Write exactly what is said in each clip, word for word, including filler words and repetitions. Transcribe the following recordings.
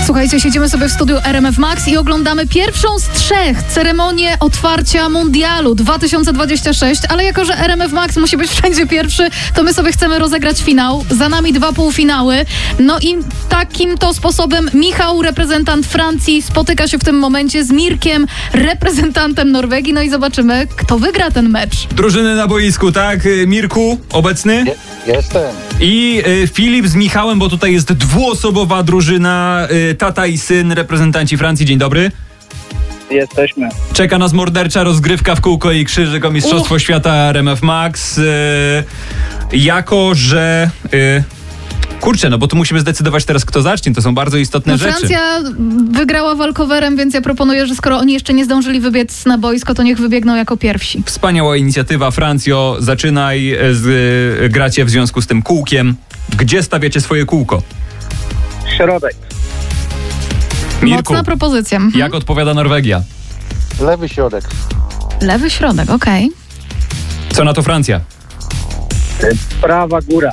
Słuchajcie, siedzimy sobie w studiu R M F Max i oglądamy pierwszą z trzech ceremonię otwarcia Mundialu dwa tysiące dwudziestego szóstego, ale jako że R M F Max musi być wszędzie pierwszy, to my sobie chcemy rozegrać finał. Za nami dwa półfinały. No i takim to sposobem Michał, reprezentant Francji, spotyka się w tym momencie z Mirkiem, reprezentantem Norwegii. No i zobaczymy, kto wygra ten mecz. Drużyny na boisku, tak? Mirku, obecny? Je- jestem. I y, Filip z Michałem, bo tutaj jest dwuosobowa drużyna, y, tata i syn, reprezentanci Francji. Dzień dobry. Jesteśmy. Czeka nas mordercza rozgrywka w kółko i krzyżyk o Mistrzostwo Uch. Świata R M F Max. Y, jako, że... Y, Kurczę, no bo tu musimy zdecydować teraz, kto zacznie. To są bardzo istotne No, rzeczy. Francja wygrała walkowerem, więc ja proponuję, że skoro oni jeszcze nie zdążyli wybiec na boisko, to niech wybiegną jako pierwsi. Wspaniała inicjatywa. Francjo, zaczynaj z y, gracie w związku z tym kółkiem. Gdzie stawiacie swoje kółko? Środek. Mirku, Mocna propozycja. Mhm. jak odpowiada Norwegia? Lewy środek. Lewy środek, okej. Co na to Francja? Prawa góra.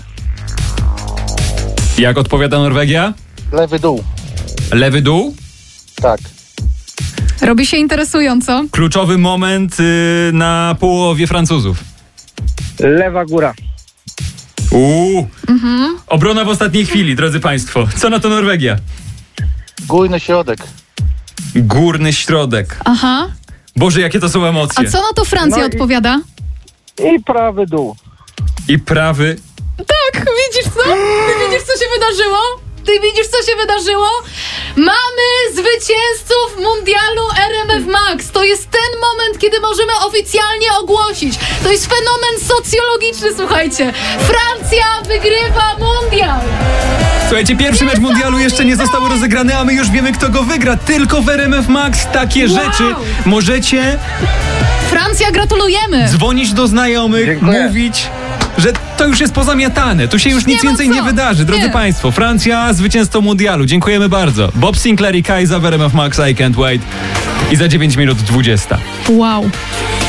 Jak odpowiada Norwegia? Lewy dół. Lewy dół? Tak. Robi się interesująco. Kluczowy moment y, na połowie Francuzów. Lewa góra. Uuu. Obrona w ostatniej chwili, drodzy państwo. Co na to Norwegia? Górny środek. Górny środek. Aha. Boże, jakie to są emocje. A co na to Francja No i- odpowiada? I prawy dół. I prawy. Tak, widzisz co? Ty widzisz, co się wydarzyło? Ty widzisz, co się wydarzyło? Mamy zwycięzców Mundialu R M F Max. To jest ten moment, kiedy możemy oficjalnie ogłosić. To jest fenomen socjologiczny, słuchajcie. Francja wygrywa Mundial. Słuchajcie, pierwszy mecz mundialu jeszcze nie został rozegrany, a my już wiemy, kto go wygra. Tylko w R M F Max takie Wow. rzeczy możecie Francja, gratulujemy. dzwonić do znajomych, Dziękuję. mówić, że to już jest pozamiatane. Tu się już Nie nic ma więcej co. nie wydarzy. Drodzy Nie. państwo, Francja zwycięzcą mundialu. Dziękujemy bardzo. Bob Sinclair i Kajza w R M F Max, I Can't Wait. I za dziewięć minut dwudziesta. Wow.